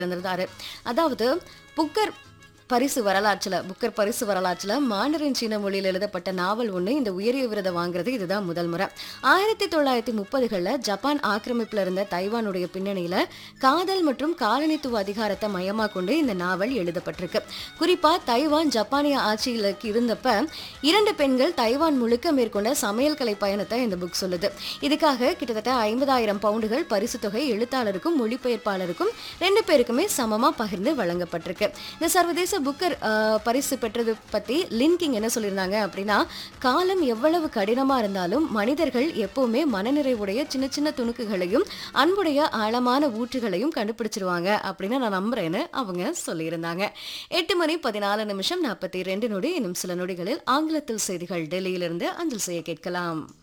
இருந்திருந்தாரு. அதாவது Booker Booker பரிசு வரலாற்றுல மாண்டரின் சீன மொழியில் எழுதப்பட்ட நாவல் ஒண்ணு இந்த உயரிய விருதை வாங்குறது இதுதான் முதல் முறை. 1930களில் ஜப்பான் ஆக்கிரமிப்புல இருந்த தைவானுடைய பின்னணியில காதல் மற்றும் காலனித்துவ அதிகாரத்தை மையமா கொண்டு இந்த நாவல் எழுதப்பட்டிருக்கு. குறிப்பா தைவான் ஜப்பானிய ஆட்சியில இருந்தப்ப 2 பெண்கள் தைவான் முழுக்க மேற்கொண்ட சமையல் கலை பயணத்தை இந்த புக் சொல்லுது. இதுக்காக கிட்டத்தட்ட 50,000 பவுண்டுகள் பரிசு தொகை எழுத்தாளருக்கும் மொழிபெயர்ப்பாளருக்கும் 2 பேருக்குமே சமமா பகிர்ந்து வழங்கப்பட்டிருக்கு. இந்த சர்வதேச புக்கர் பரிசு பெற்றது பத்தி லின்கிங் என்ன சொல்லியிருந்தாங்க அப்படின்னா, காலம் எவ்வளவு கடினமா இருந்தாலும் மனிதர்கள் எப்பவுமே மனநிறைவுடைய சின்ன சின்ன துணுக்குகளையும் அன்புடைய ஆழமான ஊற்றுகளையும் கண்டுபிடிச்சிருவாங்க அப்படின்னு நான் நம்புறேன்னு அவங்க சொல்லியிருந்தாங்க. 8:14:42 இன்னும் சில நொடிகளில் ஆங்கிலத்தில் செய்திகள் டெல்லியிலிருந்து அஞ்சல் செய்ய கேட்கலாம்.